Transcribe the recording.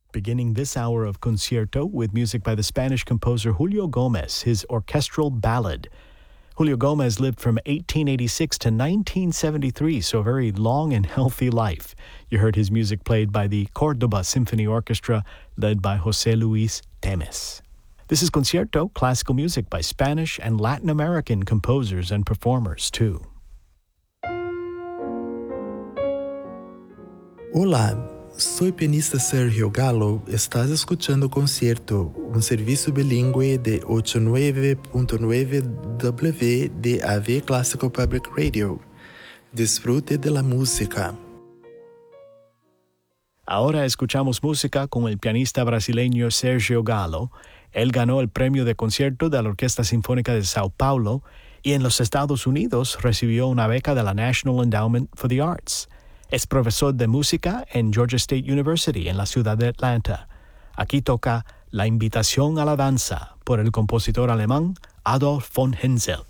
Beginning this hour of Concierto with music by the Spanish composer Julio Gomez, his orchestral ballad. Julio Gomez lived from 1886 to 1973, so a very long and healthy life. You heard his music played by the Córdoba Symphony Orchestra, led by José Luis Temes. This is Concierto, classical music by Spanish and Latin American composers and performers, too. Olá, soy pianista Sergio Gallo. Estás escuchando Concierto, un servicio bilingüe de 89.9 WDAV Clásico Public Radio. Disfrute de la música. Ahora escuchamos música con el pianista brasileño Sergio Gallo. Él ganó el premio de concierto de la Orquesta Sinfónica de Sao Paulo y en los Estados Unidos recibió una beca de la National Endowment for the Arts. Es profesor de música en Georgia State University en la ciudad de Atlanta. Aquí toca La Invitación a la Danza por el compositor alemán Adolf von Henselt.